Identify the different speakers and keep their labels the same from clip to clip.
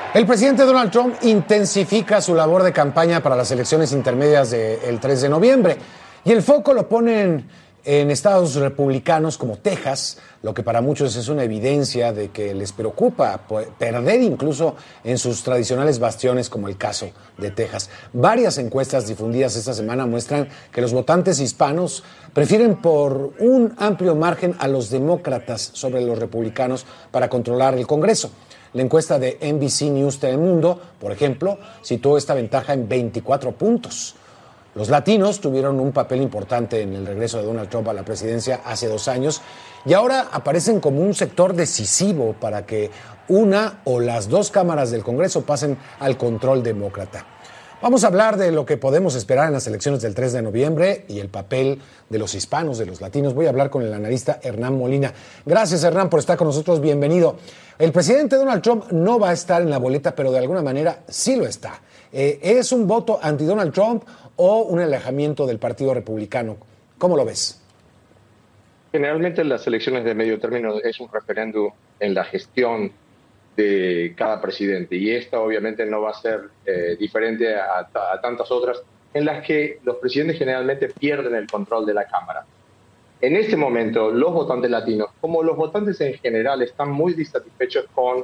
Speaker 1: El presidente Donald Trump intensifica su labor de campaña para las elecciones intermedias del 3 de noviembre y el foco lo ponen en estados republicanos como Texas, lo que para muchos es una evidencia de que les preocupa perder incluso en sus tradicionales bastiones, como el caso de Texas. Varias encuestas difundidas esta semana muestran que los votantes hispanos prefieren por un amplio margen a los demócratas sobre los republicanos para controlar el Congreso. La encuesta de NBC News Telemundo, por ejemplo, situó esta ventaja en 24 puntos. Los latinos tuvieron un papel importante en el regreso de Donald Trump a la presidencia hace 2 años y ahora aparecen como un sector decisivo para que una o las dos cámaras del Congreso pasen al control demócrata. Vamos a hablar de lo que podemos esperar en las elecciones del 3 de noviembre y el papel de los hispanos, de los latinos. Voy a hablar con el analista Hernán Molina. Gracias, Hernán, por estar con nosotros. Bienvenido. El presidente Donald Trump no va a estar en la boleta, pero de alguna manera sí lo está. ¿Es un voto anti-Donald Trump o un alejamiento del Partido Republicano? ¿Cómo lo ves?
Speaker 2: Generalmente las elecciones de medio término es un referéndum en la gestión de cada presidente y esta obviamente no va a ser diferente a tantas otras en las que los presidentes generalmente pierden el control de la Cámara. En este momento los votantes latinos, como los votantes en general, están muy disatisfechos con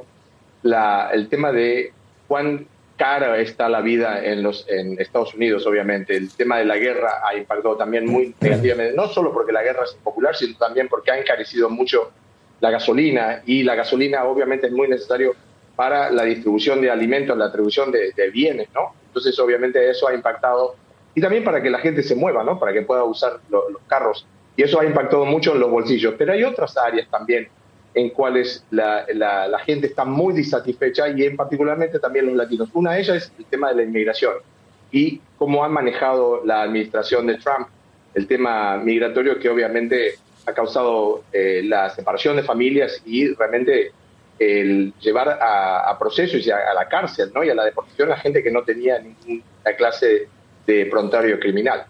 Speaker 2: el tema de cuán cara está la vida en Estados Unidos, obviamente. El tema de la guerra ha impactado también muy negativamente, no solo porque la guerra es impopular, sino también porque ha encarecido mucho la gasolina, y la gasolina obviamente es muy necesario para la distribución de alimentos, la distribución de bienes, ¿no? Entonces obviamente eso ha impactado, y también para que la gente se mueva, ¿no? Para que pueda usar los carros, y eso ha impactado mucho en los bolsillos. Pero hay otras áreas también en cuales la gente está muy disatisfecha, y en particularmente también los latinos. Una de ellas es el tema de la inmigración y cómo ha manejado la administración de Trump el tema migratorio, que obviamente ha causado la separación de familias y realmente el llevar a procesos y a la cárcel, ¿no? Y a la deportación a gente que no tenía ninguna clase de prontuario criminal.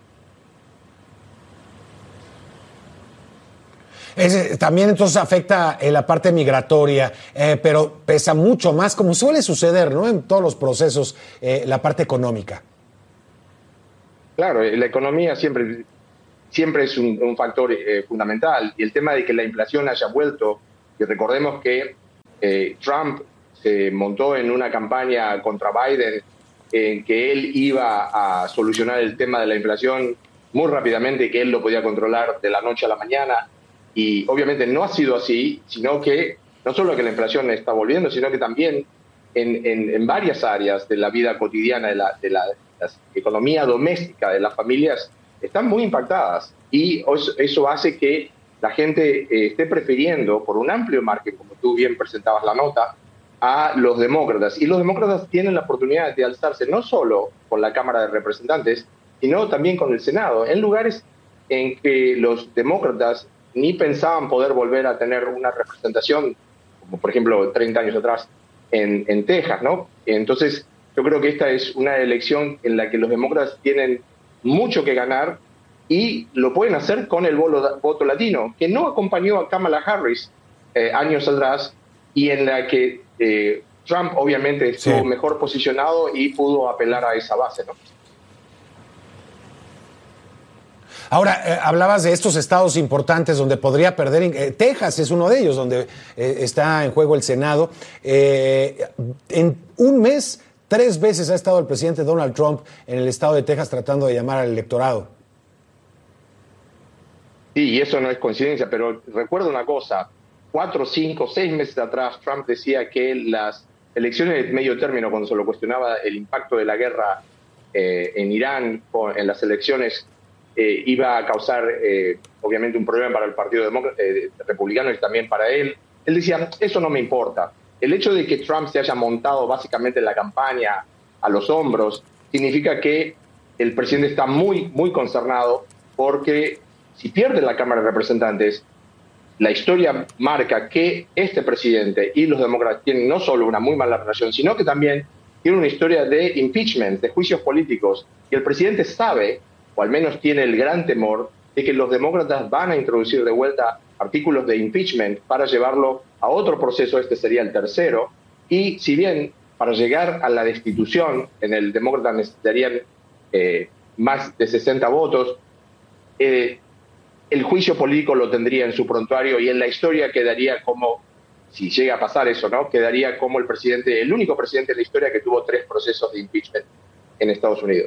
Speaker 1: También entonces afecta la parte migratoria, pero pesa mucho más, como suele suceder, ¿no?, en todos los procesos, la parte económica.
Speaker 2: Claro, la economía siempre es un factor fundamental, y el tema de que la inflación haya vuelto, y recordemos que Trump se montó en una campaña contra Biden en que él iba a solucionar el tema de la inflación muy rápidamente, que él lo podía controlar de la noche a la mañana, y obviamente no ha sido así, sino que no solo que la inflación está volviendo, sino que también en varias áreas de la vida cotidiana, de la economía doméstica de las familias, están muy impactadas, y eso hace que la gente esté prefiriendo por un amplio margen, como tú bien presentabas la nota, a los demócratas. Y los demócratas tienen la oportunidad de alzarse no solo con la Cámara de Representantes, sino también con el Senado, en lugares en que los demócratas ni pensaban poder volver a tener una representación, como por ejemplo 30 años atrás en Texas, ¿no? Entonces yo creo que esta es una elección en la que los demócratas tienen mucho que ganar, y lo pueden hacer con el voto latino, que no acompañó a Kamala Harris años atrás, y en la que Trump obviamente estuvo mejor posicionado y pudo apelar a esa base, ¿no?
Speaker 1: Ahora, hablabas de estos estados importantes donde podría perder. Texas es uno de ellos, donde está en juego el Senado. En un mes, 3 veces ha estado el presidente Donald Trump en el estado de Texas tratando de llamar al electorado.
Speaker 2: Sí, y eso no es coincidencia, pero recuerdo una cosa: 4, 5, 6 meses atrás Trump decía que las elecciones de medio término, cuando se lo cuestionaba el impacto de la guerra en Irán en las elecciones, iba a causar obviamente un problema para el Partido Republicano y también para él. Él decía, eso no me importa. El hecho de que Trump se haya montado básicamente la campaña a los hombros significa que el presidente está muy, muy concernado, porque si pierde la Cámara de Representantes, la historia marca que este presidente y los demócratas tienen no solo una muy mala relación, sino que también tienen una historia de impeachment, de juicios políticos, y el presidente sabe, o al menos tiene el gran temor, de que los demócratas van a introducir de vuelta artículos de impeachment para llevarlo a otro proceso. Este sería el tercero, y si bien para llegar a la destitución, en el demócrata necesitarían más de 60 votos. El juicio político lo tendría en su prontuario y en la historia quedaría como, si llega a pasar eso, ¿no? Quedaría como el único presidente de la historia que tuvo 3 procesos de impeachment en Estados Unidos.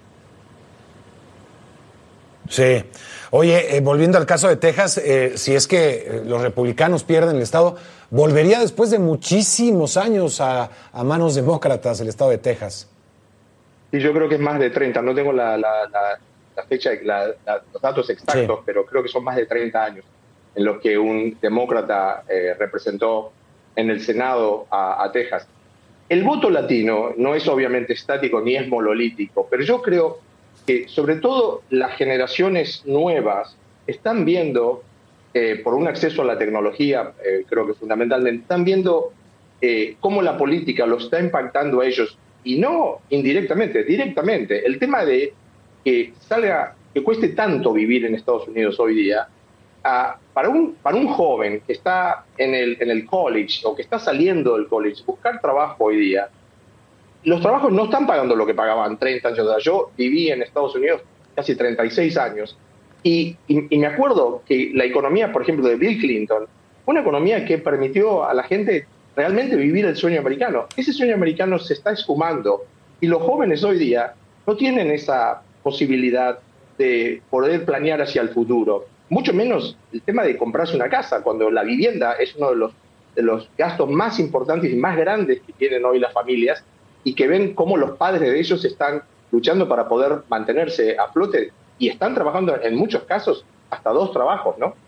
Speaker 1: Sí. Oye, volviendo al caso de Texas, si es que los republicanos pierden el estado, volvería después de muchísimos años a manos demócratas el estado de Texas.
Speaker 2: Sí, yo creo que es más de 30, no tengo la fecha, los datos exactos, sí, pero creo que son más de 30 años en los que un demócrata representó en el Senado a Texas. El voto latino no es obviamente estático ni es monolítico, pero yo creo que sobre todo las generaciones nuevas están viendo, por un acceso a la tecnología, creo que fundamentalmente, están viendo cómo la política lo está impactando a ellos, y no indirectamente, directamente. El tema de que cueste tanto vivir en Estados Unidos hoy día, para un joven que está en el college o que está saliendo del college, buscar trabajo hoy día, los trabajos no están pagando lo que pagaban 30 años atrás. Yo viví en Estados Unidos casi 36 años y me acuerdo que la economía, por ejemplo, de Bill Clinton, fue una economía que permitió a la gente realmente vivir el sueño americano. Ese sueño americano se está esfumando y los jóvenes hoy día no tienen esa posibilidad de poder planear hacia el futuro. Mucho menos el tema de comprarse una casa, cuando la vivienda es uno de los gastos más importantes y más grandes que tienen hoy las familias, y que ven cómo los padres de ellos están luchando para poder mantenerse a flote y están trabajando en muchos casos hasta 2 trabajos, ¿no?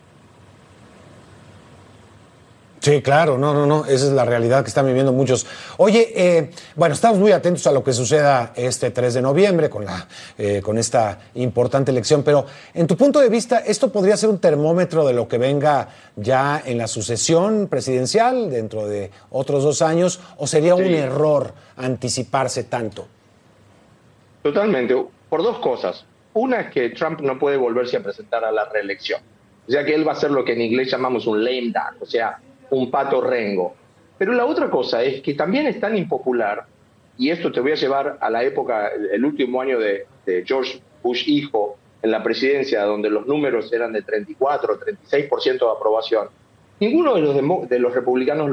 Speaker 1: Sí, claro, no, esa es la realidad que están viviendo muchos. Oye, bueno, estamos muy atentos a lo que suceda este 3 de noviembre con esta importante elección, pero en tu punto de vista, ¿esto podría ser un termómetro de lo que venga ya en la sucesión presidencial dentro de otros 2 años, o sería un error anticiparse tanto?
Speaker 2: Totalmente, por 2 cosas. Una es que Trump no puede volverse a presentar a la reelección, ya que él va a ser lo que en inglés llamamos un lame duck, o sea, un pato rengo. Pero la otra cosa es que también es tan impopular, y esto te voy a llevar a la época, el último año de George Bush hijo en la presidencia, donde los números eran de 34, 36% de aprobación. Ninguno de los republicanos